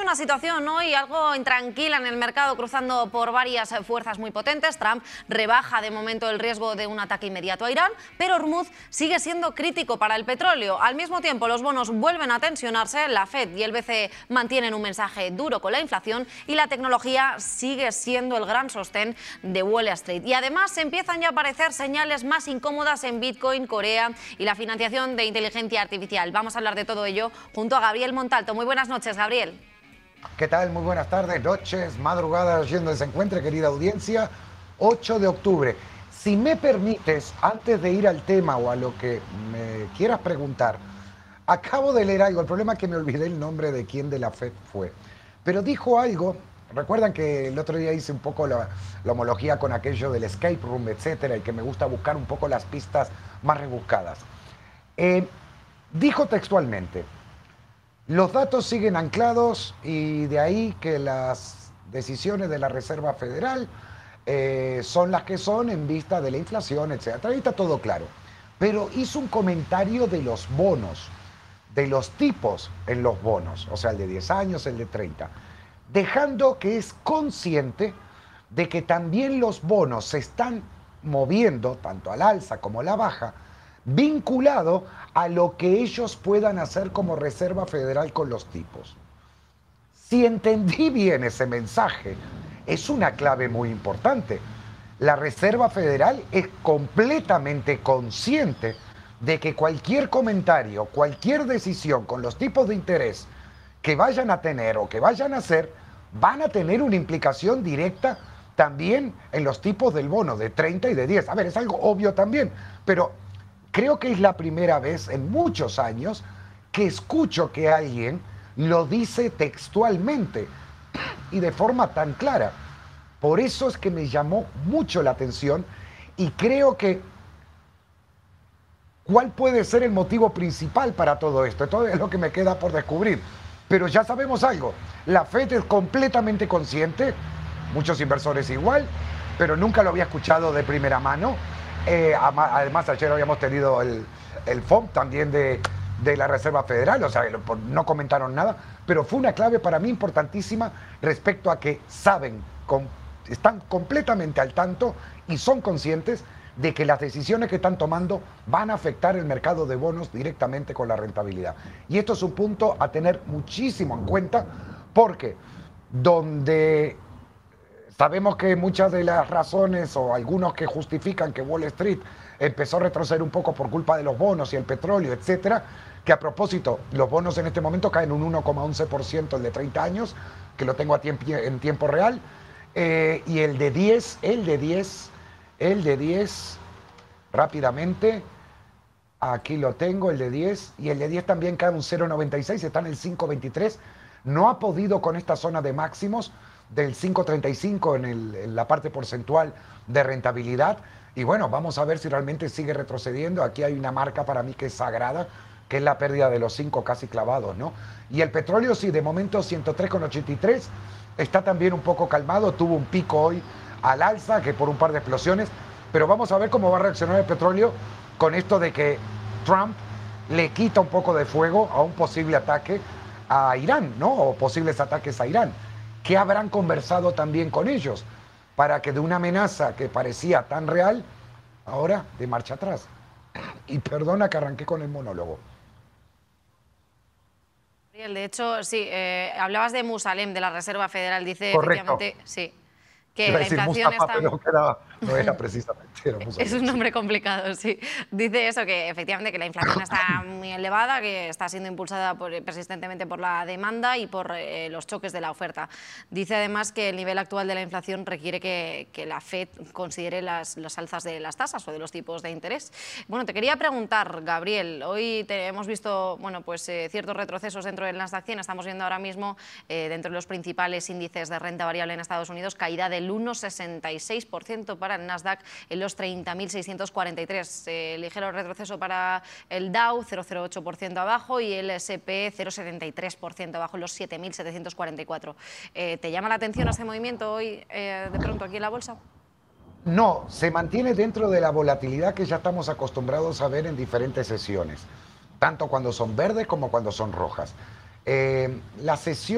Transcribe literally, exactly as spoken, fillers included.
una situación hoy algo intranquila en el mercado, cruzando por varias fuerzas muy potentes. Trump rebaja de momento el riesgo de un ataque inmediato a Irán, pero Hormuz sigue siendo crítico para el petróleo. Al mismo tiempo, los bonos vuelven a tensionarse, la Fed y el B C E mantienen un mensaje duro con la inflación y la tecnología sigue siendo el gran sostén de Wall Street. Y además se empiezan ya a aparecer señales más incómodas en Bitcoin, Corea y la financiación de inteligencia artificial. Vamos a hablar de todo ello junto a Gabriel Montalto. Muy buenas noches, Gabriel. ¿Qué tal? Muy buenas tardes, noches, madrugadas, yendo se encuentre, querida audiencia. ocho de octubre. Si me permites, antes de ir al tema o a lo que me quieras preguntar, acabo de leer algo. El problema es que me olvidé el nombre de quién de la Fed fue. Pero dijo algo. Recuerdan que el otro día hice un poco la, la homología con aquello del escape room, etcétera, y que me gusta buscar un poco las pistas más rebuscadas. Eh, dijo textualmente: los datos siguen anclados y de ahí que las decisiones de la Reserva Federal eh, son las que son en vista de la inflación, etcétera. Ahí está todo claro. Pero hizo un comentario de los bonos, de los tipos en los bonos, o sea, el de diez años, el de treinta, dejando que es consciente de que también los bonos se están moviendo, tanto al alza como a la baja, vinculado a lo que ellos puedan hacer como Reserva Federal con los tipos. Si entendí bien ese mensaje, es una clave muy importante. La Reserva Federal es completamente consciente de que cualquier comentario, cualquier decisión con los tipos de interés que vayan a tener o que vayan a hacer, van a tener una implicación directa también en los tipos del bono de treinta y de diez. A ver, es algo obvio también, pero creo que es la primera vez en muchos años que escucho que alguien lo dice textualmente y de forma tan clara. Por eso es que me llamó mucho la atención y creo que ¿cuál puede ser el motivo principal para todo esto? Esto es lo que me queda por descubrir. Pero ya sabemos algo, la Fed es completamente consciente, muchos inversores igual, pero nunca lo había escuchado de primera mano. Eh, además, ayer habíamos tenido el, el F O M también de, de la Reserva Federal, o sea, no comentaron nada, pero fue una clave para mí importantísima respecto a que saben, con, están completamente al tanto y son conscientes de que las decisiones que están tomando van a afectar el mercado de bonos directamente con la rentabilidad. Y esto es un punto a tener muchísimo en cuenta, porque donde sabemos que muchas de las razones o algunos que justifican que Wall Street empezó a retroceder un poco por culpa de los bonos y el petróleo, etcétera, que a propósito, los bonos en este momento caen un uno coma once por ciento, el de treinta años, que lo tengo a tiempo, en tiempo real, eh, y el de diez, el de diez... El de diez, rápidamente, aquí lo tengo, el de diez, y el de diez también cae un cero coma noventa y seis, está en el cinco coma veintitrés, no ha podido con esta zona de máximos del cinco coma treinta y cinco en, el, en la parte porcentual de rentabilidad, y bueno, vamos a ver si realmente sigue retrocediendo. Aquí hay una marca para mí que es sagrada, que es la pérdida de los cinco casi clavados, ¿no? Y el petróleo sí, de momento ciento tres coma ochenta y tres, está también un poco calmado, tuvo un pico hoy al alza, que por un par de explosiones, pero vamos a ver cómo va a reaccionar el petróleo con esto de que Trump le quita un poco de fuego a un posible ataque a Irán, ¿no? O posibles ataques a Irán. ¿Qué habrán conversado también con ellos para que de una amenaza que parecía tan real, ahora de marcha atrás? Y perdona que arranqué con el monólogo. De hecho, sí, eh, hablabas de Musalem, de la Reserva Federal, dice Correcto. efectivamente, sí, que Iba a la decir inflación Mustafa, está... pero que era, no era precisamente. Era Es un nombre complicado, sí. Dice eso, que efectivamente que la inflación está muy elevada, que está siendo impulsada por, persistentemente por la demanda y por eh, los choques de la oferta. Dice además que el nivel actual de la inflación requiere que, que la Fed considere las, las alzas de las tasas o de los tipos de interés. Bueno, te quería preguntar, Gabriel, hoy te, hemos visto bueno, pues, eh, ciertos retrocesos dentro del Nasdaq cien. Estamos viendo ahora mismo eh, dentro de los principales índices de renta variable en Estados Unidos caída del uno coma sesenta y seis por ciento para el Nasdaq en los treinta mil seiscientos cuarenta y tres. Eh, ligero retroceso para el Dow, cero coma cero ocho por ciento abajo, y el ese pe cero coma setenta y tres por ciento abajo en los siete mil setecientos cuarenta y cuatro. Eh, ¿Te llama la atención este movimiento hoy eh, de pronto aquí en la bolsa? No, se mantiene dentro de la volatilidad que ya estamos acostumbrados a ver en diferentes sesiones, tanto cuando son verdes como cuando son rojas. Eh, la sesión